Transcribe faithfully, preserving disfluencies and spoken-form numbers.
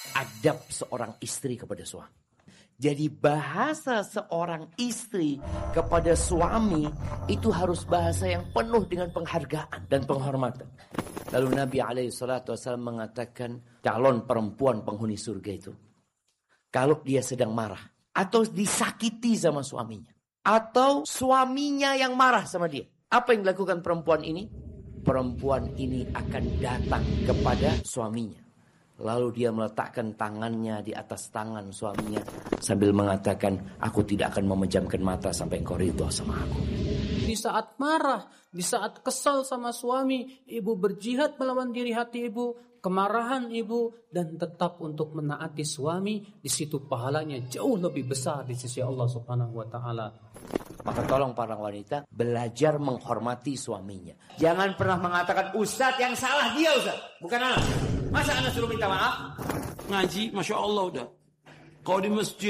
adab seorang istri kepada suami. Jadi bahasa seorang istri kepada suami itu harus bahasa yang penuh dengan penghargaan dan penghormatan. Lalu Nabi alaihi salatu wasallam mengatakan, calon perempuan penghuni surga itu, kalau dia sedang marah atau disakiti sama suaminya, atau suaminya yang marah sama dia, apa yang dilakukan perempuan ini? Perempuan ini akan datang kepada suaminya. Lalu dia meletakkan tangannya di atas tangan suaminya sambil mengatakan, aku tidak akan memejamkan mata sampai engkau ridho sama aku. Di saat marah, di saat kesal sama suami, ibu berjihad melawan diri hati ibu, kemarahan ibu, dan tetap untuk menaati suami. Di situ pahalanya jauh lebih besar di sisi Allah Subhanahu wa taala. Maka tolong para wanita belajar menghormati suaminya. Jangan pernah mengatakan, Ustadz yang salah dia Ustadz, bukan anak. Masa anak suruh minta maaf? Ngaji, Masya Allah udah. Kalau di masjid